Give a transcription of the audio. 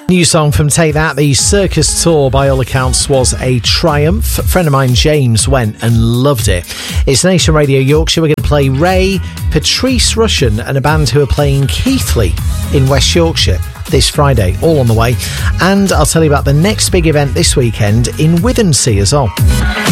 New song from Take That. The Circus tour, by all accounts, was a triumph. A friend of mine, James, went and loved it. It's Nation Radio Yorkshire. We're going to play Ray, Patrice Rushen and a band who are playing Keighley in West Yorkshire this Friday, all on the way. And I'll tell you about the next big event this weekend in Withensea as well.